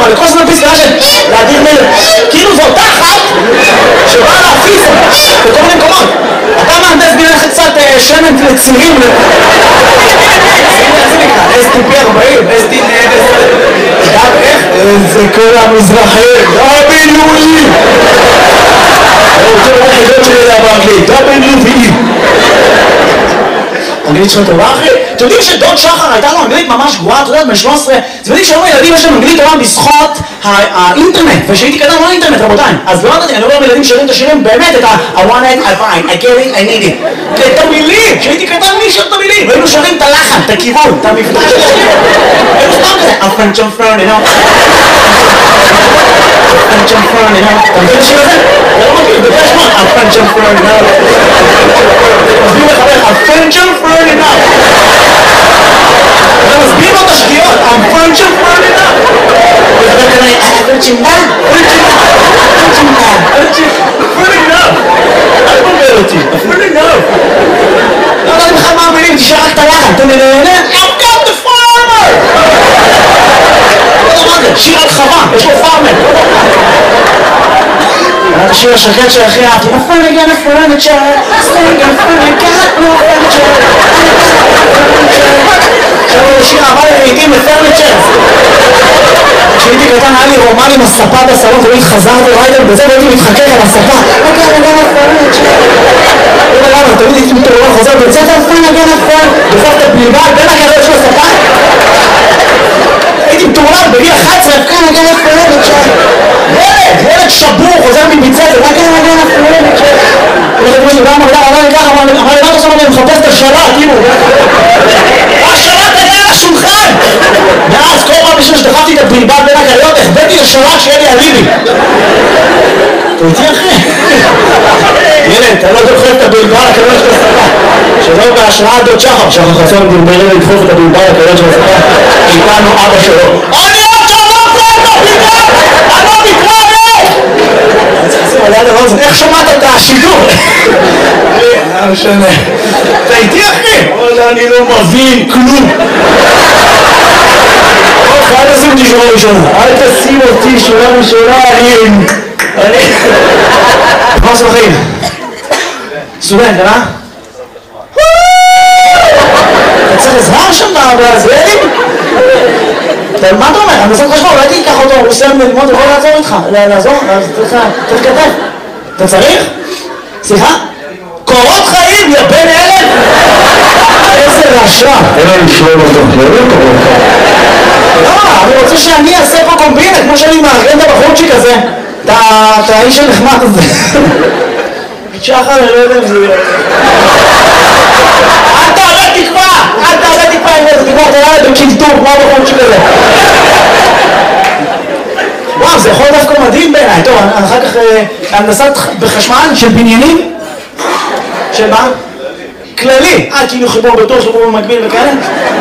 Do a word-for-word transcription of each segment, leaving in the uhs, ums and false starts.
אבל לכל זמן פסקה של להגיד מלך, כאילו זו אותה אחת שבאה להפיס בכל מיני מקומות. אתה מהנדס בניין קצת שמן לצירים ל... אס טי פי ארבעים, אס טי פי איך? זה כל המזרחים, דאבליו-אי אני רוצה לראות חידות שלי לדעת באנגלית, דאבליו-אי אנגלית שלך טובה אחי? אתם יודעים שדוד שחר הייתה לו אנגלית ממש גרועה, אתה יודע, בן שלוש עשרה, אתם יודעים שהיום הילדים יש להם אנגלית טובה בזכות האינטרנט, ושהייתי קטן לא אינטרנט רבותיי, אז לא יודעתי, אני אומר לילדים שרים את השירים באמת את ה I want it, I find, I get it, I need it את המילים, שהייתי קטן מי שר את המילים, והיינו שרים את הלחן, את הכיוון, את המבטא של השיר היינו סתם כזה, I'm French, I'm French, you know French, I'm French, you know אתה מכיר את השיר הזה? אתה לא מכיר, בגלל שמות, I'm French, I'm French, you know מסביר לחבר, I'm French, I'm French, you know אתה מסביר לו את השגיאות, I'm French, I'm French, you know וחבר כנראה, אה, פרצ'ינדה? פרצ'ינדה? פרצ'ינדה? פרצ'ינדה? אל תבלבל אותי, פרצ'ינדה לא יודעת לך מה המילים, תשאר רק את הלחן, אתה נהנה? I've got the farmer! לא יודע מה זה, שיר על חווה, יש לו פארמר את השיר השקט שהכי אהבתי I'm finally gonna furniture Staying in front I got no furniture עכשיו הוא שיר אהבה לעיתים לפרניצ'ר כשהייתי קטן היה לי רומן עם הספה בסלון תמיד חזרתי ריידר בזה והייתי מתחכך על הספה I got no furniture לא יודע למה, תמיד הייתי מתעורר חוזר בית ספר I'm finally gonna furniture בסוף את הבלבל בין הקרב של הספה הייתי מתעורר בגיל אחת עשרה I'm finally gonna furniture ילד, ילד שבור, חוזר מביצה, זה רק אין רגע נפלולת ש... הולכת כמו שגם אמר, אמר לי ככה, אמר לי, אמר לי, מה אתה עושה? אני מחפש את השלט, כאילו השלט היה על השולחן! ואז כל פעם בשביל שדחפתי את הבלבל בין הקריות, החבאתי לשלט שיהיה לי אליבי אתה איתי אחי? ילד, אתה לא דוחף את הבלבל הקריות של הספה שלא בהשראת דוד שחר, שחר חסון דלבלים לדחוף את הבלבל הקריות של הספה איתנו אבא שלו אני עוד שלום פה את הבלבל! אני לא מתראה! אני צריך לשים על יד הרוזן, איך שמעת את השידור? לא משנה אתה איתי אחי? אני לא מבין כלום אל תשים אותי שורה ראשונה אל תשים אותי שורה ראשונה אני... אני... מה עושה בחיים? סטודנט, אה? אתה צריך עזרה שם בזלדים? מה אתה אומר? אני עושה חשבון, אולי תיקח אותו, הוא סיים ללמוד, הוא יכול לעזור איתך לעזור? אז צריך כתב אתה צריך? סליחה? קורות חיים, יא בן אלף! איזה רשע! אין לי לשלום אותו, לא יודע קורות חיים לא, אני רוצה שאני אעשה פה קומבינה כמו שאני מארגן את הבחורצ'יק הזה את האיש הנחמד הזה שחר, אני לא יודע אם זה יהיה אל תעלה תקווה! אל תעלה תקווה עם איזה תקווה, אתה יאללה בקינטור כמו הבחורצ'יק הזה וואו, זה יכול דווקא מדהים בעיניי טוב, אחר כך הנדסת בחשמל של בניינים של מה? כללי אה, כאילו חיבור בתור, חיבור במקביל וכאלה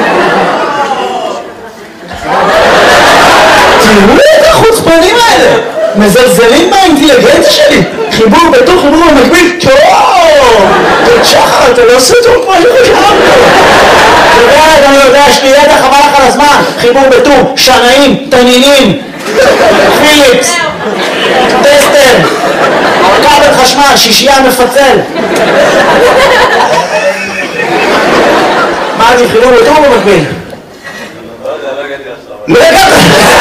תראו את החוצפנים האלה מזלזלים באינטליגנציה שלי חיבור בתור, חיבור במקביל טוב! תוד שחר, אתה לא עושה טוב כמו שחשבנו אתה יודע, אני יודע, יש לי ידע חבל לך על הזמן חיבור בתור, שנאים, תנינים פיליפס טסטר כבל חשמל, שישייה מפצל מה אני חיבור בתור במקביל? לא הגעת!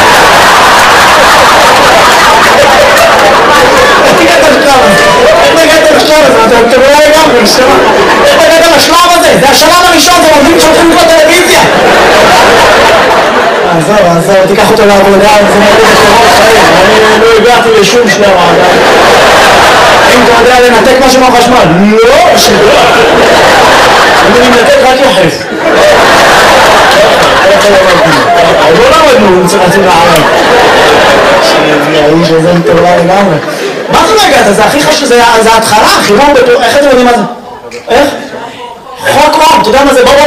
איך הגעת לשלב הזה? איך הגעת לשלב הזה? אתם לא לגמרי, נשמע איך הגעת לשלב הזה? זה השלב הראשון, זה מוביל שהולכים לקרוא טלוויזיה עזוב, עזוב, תיקח אותו לעבודה זה מוביל לשלב חיים אני לא הגעתי לשום שלב אם אתה יודע לנתק משהו מהחשמל לא, שלא אני מנתק רק יחס לא למדנו מצרצים לערב שהאיש הזה מטורלה לגמרי מה זה לא הגעת? זה הכי חשוב, זה ההתחלה, חיבור בתור, איך אתם יודעים מה זה? איך? חוק רום, אתה יודע מה זה? בואו